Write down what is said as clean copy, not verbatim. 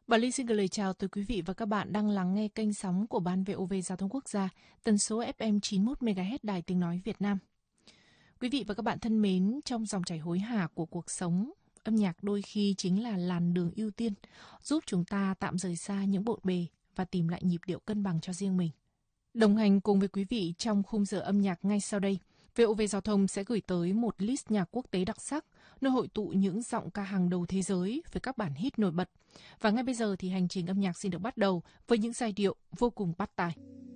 Bà Ly xin gửi lời chào tới quý vị và các bạn đang lắng nghe kênh sóng của Ban VOV Giao thông Quốc gia, tần số FM 91 MHz Đài Tiếng Nói Việt Nam. Quý vị và các bạn thân mến, trong dòng chảy hối hả của cuộc sống, âm nhạc đôi khi chính là làn đường ưu tiên, giúp chúng ta tạm rời xa những bộn bề và tìm lại nhịp điệu cân bằng cho riêng mình. Đồng hành cùng với quý vị trong khung giờ âm nhạc ngay sau đây, VOV Giao thông sẽ gửi tới một list nhạc quốc tế đặc sắc, nơi hội tụ những giọng ca hàng đầu thế giới với các bản hit nổi bật. Và ngay bây giờ thì hành trình âm nhạc xin được bắt đầu với những giai điệu vô cùng bắt tai.